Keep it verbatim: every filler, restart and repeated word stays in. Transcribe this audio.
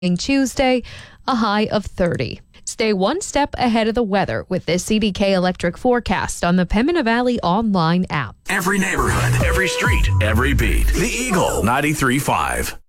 Tuesday, a high of thirty. Stay one step ahead of the weather with this C D K Electric forecast on the Pembina Valley online app. Every neighborhood, every street, every beat. The Eagle ninety-three point five.